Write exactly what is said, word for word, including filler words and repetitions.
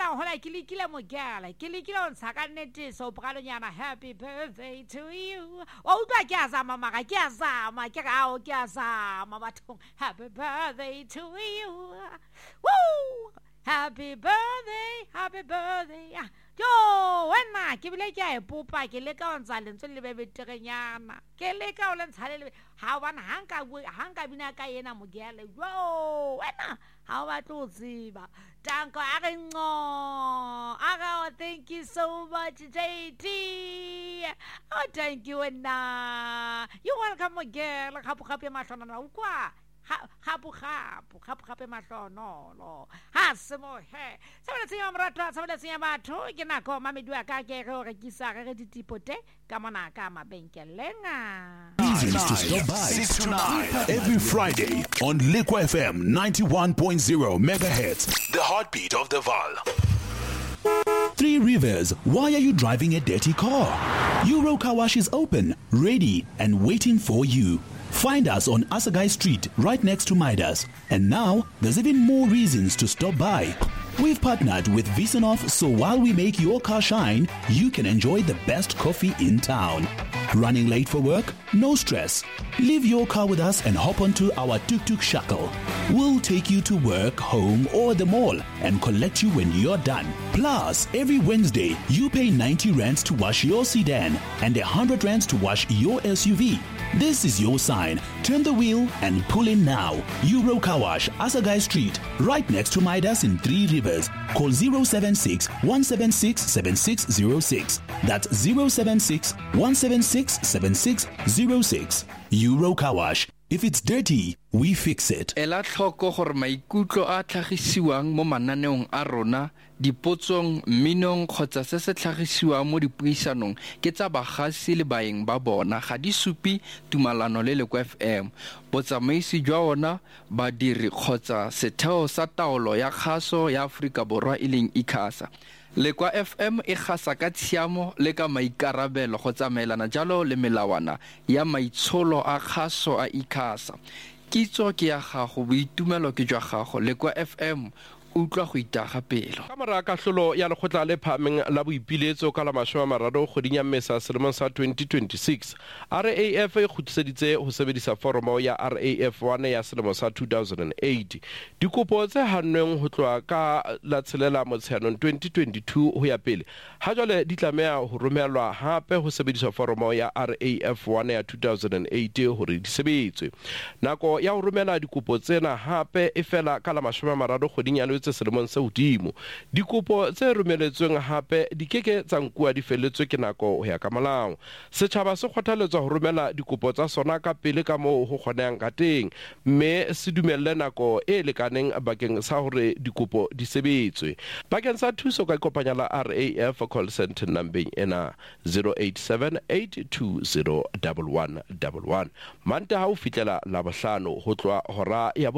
hola ke lekile mogala ke lekile on saka nnete so bogalo-nyana happy birthday to you wa utlwa ke a zama maga ke a zama ke ga o ke a zama bathong happy birthday to you woo happy birthday happy birthday yo wena ke bile ke a epopa ke le ka o ntsa lentswe le be betegenyana ke le ka o le ntshale ha bana hanka hanka bina ka yena mogele yo wena ha ba tlo tsiba tanko a re ngo aga thank you so much J T oh thank you wena you welcome mogele gapo gape mahlona na ukwa hapu hapu hapu hapu mahlono lo ha semo he sabela tsenya mrata sabela tsenya batho ke nako mamedua ka ke re re kisa re ditipote ka mona ka mabenkelenga reasons to stop by every Friday on Liqua F M ninety-one point zero megahertz, the heartbeat of the Vaal. Three Rivers, why are you driving a dirty car? Euro Car Wash is open, ready and waiting for you. Find us on Asagai Street, right next to Midas. And now, there's even more reasons to stop by. We've partnered with Visanov, so while we make your car shine, you can enjoy the best coffee in town. Running late for work? No stress. Leave your car with us and hop onto our tuk-tuk shuttle. We'll take you to work, home, or the mall and collect you when you're done. Plus, every Wednesday, you pay ninety rands to wash your sedan and one hundred rands to wash your S U V. This is your sign. Turn the wheel and pull in now. Euro Car Wash, Asagai Street, right next to Midas in Three Rivers. Call zero seven six, one seven six, seven six zero six. That's zero seven six, one seven six, seven six zero six. Euro Car Wash. If it's dirty, we fix it. Ela tlhoko gore maikutlo a tlhagisiwang mo mananeong a rona dipotsong minong kgotsa se se tlhagisiwang mo dipuisanong ke tsa bagasi le baeng ba bona ga di supi tumalano le Liqua F M botsamaisi jwa ona badiri kgotsa setheo sa taolo ya kgaso ya Afrika Borwa e leng ICASA. Liqua F M e gasa ka tshiamo le ka maikarabelo go tsamaelana jalo le melawana ya maitsholo a kgaso a ICASA. Kitso ke ya gago boitumelo ke jwa gago. Liqua F M utlwa go itaga pelo ka mara ka hlolo ya lekgotla le phameng la boipiletso ka la mashwa mararo kgoding ya Mmesa selemong sa twenty twenty-six R A F e khutiseditse ho sebedisa foromo ya R A F one ya selemo sa two thousand eight dikopo tse hannweng ho tloa ka la tshelela motsheanong twenty twenty-two ho ya pele ha jwale di tlameha ho romelwa hape ho sebedisa foromo ya R A F one ya two thousand eight hore di sebetswe nako ya ho romela dikopo tsena hape e fela ka la mashwa mararo kgoding ya tse selemong se hodimo dikopo tse romeletsweng hape di keke tsa nkua di feletswe ke nako ho ya ka molao setjhaba se kgothaletswa ho romela dikopo tsa sona ka pele ka moo ho kgonang ka teng mme se dumelle nako e lekaneng bakeng sa hore dikopo di sebetswe bakeng sa thuso ka kopanya la R A F call center number ena zero eight seven eight two zero one one one one mante ha o fitlela la bohlano ho tloa hora ya